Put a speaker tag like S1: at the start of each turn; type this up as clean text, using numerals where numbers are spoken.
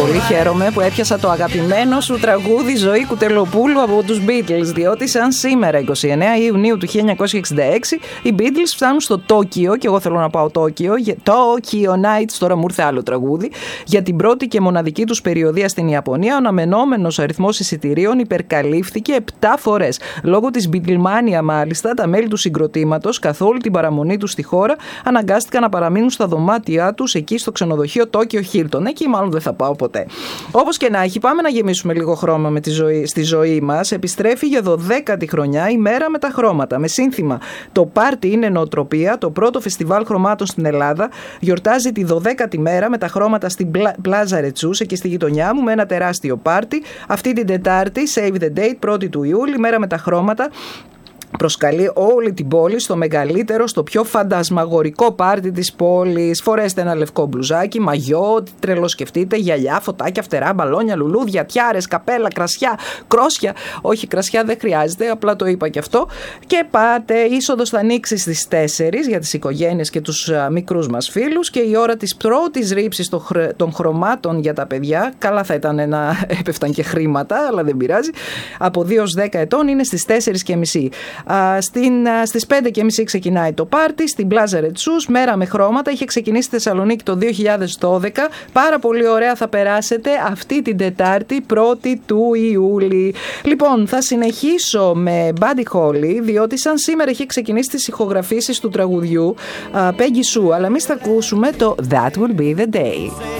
S1: πολύ χαίρομαι που έπιασα το αγαπημένο σου τραγούδι Ζωή Κουτελοπούλου από τους Beatles, διότι σαν σήμερα 29 Ιουνίου του 1966 οι Beatles φτάνουν στο Τόκιο, και εγώ θέλω να πάω Τόκιο, Tokyo Nights, τώρα μου ήρθε άλλο τραγούδι, για την πρώτη και μοναδική τους περιοδεία στην Ιαπωνία. Ο αναμενόμενος αριθμός εισιτηρίων υπερκαλύφθηκε 7 φορές. Λόγω της Beatlemania μάλιστα, τα μέλη του συγκροτήματος καθ' όλη την παραμονή τους στη χώρα αναγκάστηκαν να παραμείνουν στα δωμάτια τους εκεί στο ξενοδοχείο Tokyo Hilton. Εκεί μάλλον δεν θα πάω ποτέ. Όπως και να έχει, πάμε να γεμίσουμε λίγο χρώμα στη ζωή μας. Επιστρέφει για 12η χρονιά η Μέρα με τα Χρώματα, με σύνθημα «Το πάρτι είναι νοοτροπία», το πρώτο φεστιβάλ χρωμάτων στην Ελλάδα. Γιορτάζει τη 12η μέρα με τα χρώματα στην Πλάζα Ρετσούς, εκεί στη γειτονιά μου, με ένα τεράστιο πάρτι. Αυτή την Τετάρτη, save the date, 1η του Ιούλη, Μέρα με τα Χρώματα. Προσκαλεί όλη την πόλη στο μεγαλύτερο, στο πιο φαντασμαγορικό πάρτι της πόλης. Φορέστε ένα λευκό μπλουζάκι, μαγιό, ό,τι τρελό σκεφτείτε, γυαλιά, φωτάκια, φτερά, μπαλόνια, λουλούδια, τιάρες, καπέλα, κρασιά, κρόσια. Όχι, κρασιά δεν χρειάζεται, απλά το είπα και αυτό. Και πάτε, είσοδος θα ανοίξει στις 4 για τις οικογένειες και τους μικρούς μας φίλους, και η ώρα της πρώτης ρήψης των χρωμάτων για τα παιδιά, καλά θα ήταν να έπεφταν και χρήματα, αλλά δεν πειράζει, από 2 ως 10 ετών είναι στις 4:30. Στις 5:30 ξεκινάει το πάρτι στην Πλάζα Ρετσούς, Μέρα με Χρώματα. Είχε ξεκινήσει στη Θεσσαλονίκη το 2012. Πάρα πολύ ωραία θα περάσετε αυτή την Τετάρτη, 1η του Ιούλη. Λοιπόν, θα συνεχίσω με Buddy Holly, διότι σαν σήμερα είχε ξεκινήσει τις ηχογραφήσεις του τραγουδιού Peggy Sue, αλλά εμείς θα ακούσουμε το That Will Be The Day.